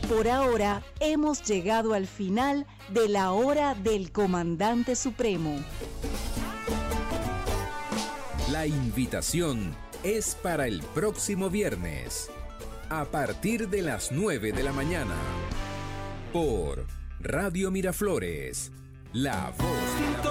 Por ahora hemos llegado al final de la hora del Comandante Supremo. La invitación es para el próximo viernes, a partir de las 9 de la mañana, por Radio Miraflores, la voz de la